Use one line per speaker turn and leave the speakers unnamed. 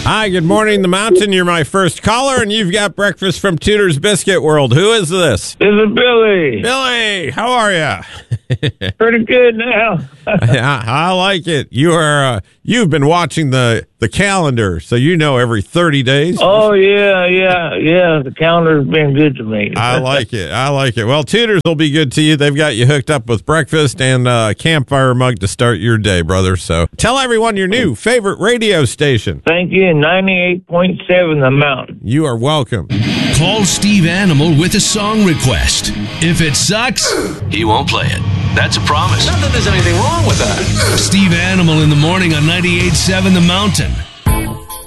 Hi, good morning, The Mountain. You're my first caller, and you've got breakfast from Tudor's Biscuit World. Who is this?
This is Billy.
Billy, how are you?
Pretty good now.
I like it. You've been watching the calendar, so you know every 30 days.
Oh, yeah. The calendar's been good to me.
I like it. Well, Tudor's will be good to you. They've got you hooked up with breakfast and a campfire mug to start your day, brother. So tell everyone your new favorite radio station.
Thank you. 98.7 The Mountain.
You are welcome.
Call Steve Animal with a song request. If it sucks, he won't play it. That's a promise.
Not that there's anything wrong with that.
Steve Animal in the morning on 98.7 The Mountain.